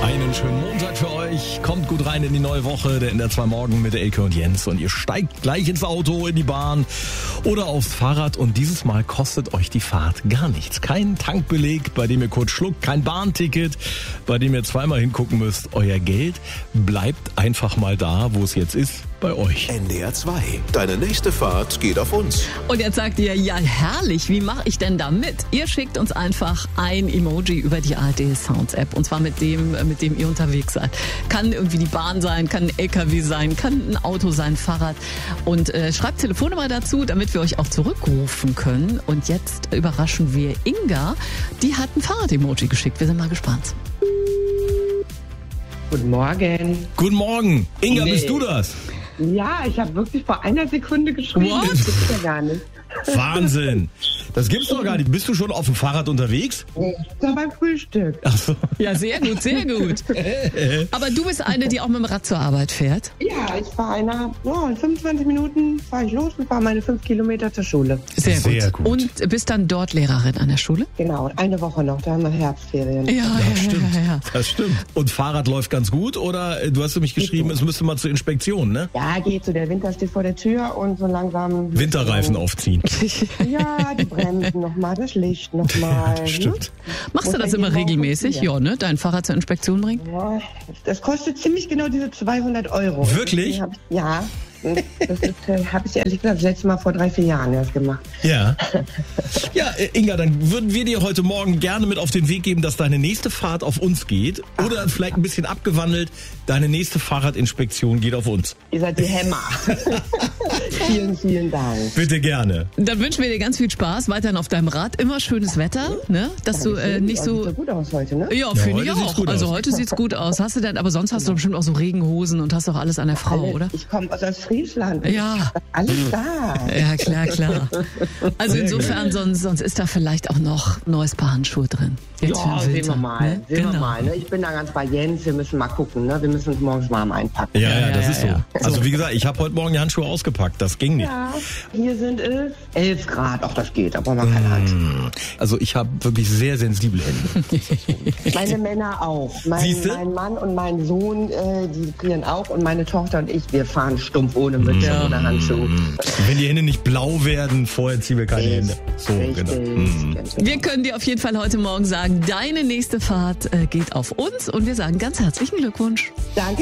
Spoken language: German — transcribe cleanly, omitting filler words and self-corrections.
Einen schönen Montag für euch. Kommt gut rein in die neue Woche, der NDR 2 Morgen mit Elke und Jens. Und ihr steigt gleich ins Auto, in die Bahn oder aufs Fahrrad. Und dieses Mal kostet euch die Fahrt gar nichts. Kein Tankbeleg, bei dem ihr kurz schluckt. Kein Bahnticket, bei dem ihr zweimal hingucken müsst. Euer Geld bleibt einfach mal da, wo es jetzt ist. Bei euch. NDR 2. Deine nächste Fahrt geht auf uns. Und jetzt sagt ihr, ja herrlich, wie mache ich denn da mit? Ihr schickt uns einfach ein Emoji über die ARD Sounds App. Und zwar mit dem ihr unterwegs seid. Kann irgendwie die Bahn sein, kann ein LKW sein, kann ein Auto sein, Fahrrad. Und schreibt Telefonnummer dazu, damit wir euch auch zurückrufen können. Und jetzt überraschen wir Inga. Die hat ein Fahrrad-Emoji geschickt. Wir sind mal gespannt. Guten Morgen. Guten Morgen. Inga, bist du das? Ja, ich habe wirklich vor einer Sekunde geschrieben. What? Das gibt's ja gar nicht. Wahnsinn. Das gibt's doch gar nicht. Bist du schon auf dem Fahrrad unterwegs? So beim Frühstück. Ach so. Ja, sehr gut, sehr gut. Aber du bist eine, die auch mit dem Rad zur Arbeit fährt? Ja, ich fahre in 25 Minuten fahre ich los und fahre meine 5 Kilometer zur Schule. Sehr gut. Und bist dann dort Lehrerin an der Schule? Genau, eine Woche noch, da haben wir Herbstferien. Ja, Das stimmt. Und Fahrrad läuft ganz gut? Oder du hast mich geschrieben, es müsste mal zur Inspektion, ne? Ja, geht so, der Winter steht vor der Tür und so langsam... Winterreifen aufziehen. Ja, die Bremsen nochmal, das Licht nochmal. Stimmt. Machst du das immer regelmäßig? Ja, ne? Dein Fahrrad zur Inspektion bringen? Ja, das kostet ziemlich genau diese 200 €. Wirklich? Ja. Das habe ich ehrlich gesagt das letzte Mal vor 3-4 Jahren erst gemacht. Ja. Ja, Inga, dann würden wir dir heute Morgen gerne mit auf den Weg geben, dass deine nächste Fahrt auf uns geht. Oder vielleicht ein bisschen abgewandelt, deine nächste Fahrradinspektion geht auf uns. Ihr seid die Hämmer. Vielen, vielen Dank. Bitte gerne. Dann wünschen wir dir ganz viel Spaß weiterhin auf deinem Rad. Immer schönes Wetter, ne? Dass du nicht so... Sieht gut aus heute, ne? Ja, finde ich heute sieht's auch. gut Also aus. heute sieht's gut aus. Hast du denn, aber sonst hast du bestimmt auch so Regenhosen und hast doch alles an der Frau, oder? Ich komme aus Friesland. Ja. Alles da. Ja, klar. Also insofern, sonst ist da vielleicht auch noch neues Paar Handschuhe drin. Jetzt für Ja, den sehen Winter, wir mal. ne? Sehen wir mal, ne? Ich bin da ganz bei Jens. Wir müssen mal gucken, ne? Wir müssen uns morgens warm einpacken. Ja, das ist so. ja. Also wie gesagt, ich habe heute Morgen die Handschuhe ausgepackt. Das ging nicht. Ja, hier sind es 11 Grad. Ach, das geht, aber man keine Handschuhe. Also ich habe wirklich sehr sensible Hände. Meine Männer auch. Siehste? Mein Mann und mein Sohn, die frieren auch. Und meine Tochter und ich, wir fahren stumpf ohne Mütze, ohne Handschuhe. Wenn die Hände nicht blau werden, vorher ziehen wir keine Hände. So, Richtig. genau. Wir können dir auf jeden Fall heute Morgen sagen, deine nächste Fahrt geht auf uns und wir sagen ganz herzlichen Glückwunsch. Danke.